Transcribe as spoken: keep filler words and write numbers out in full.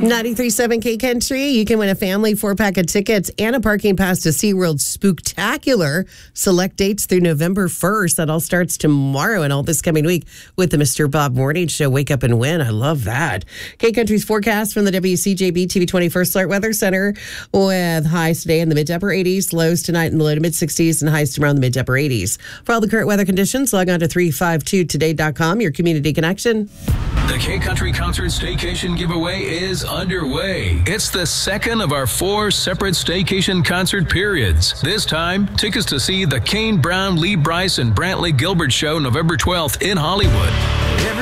ninety-three point seven K Country. You can win a family four-pack of tickets and a parking pass to SeaWorld Spooktacular. Select dates through November first. That all starts tomorrow and all this coming week with the Mister Bob Morning Show. Wake up and win. I love that. K Country's forecast from the W C J B T V twenty-first Alert Weather Center with highs today in the mid to upper eighties, lows tonight in the low to mid sixties, and highs tomorrow in the mid to upper eighties. For all the current weather conditions, log on to three five two today dot com, your community connection. The K Country Concert Staycation giveaway is underway. It's the second of our four separate staycation concert periods. This time, tickets to see the Kane Brown, Lee Brice, and Brantley Gilbert show November twelfth in Hollywood.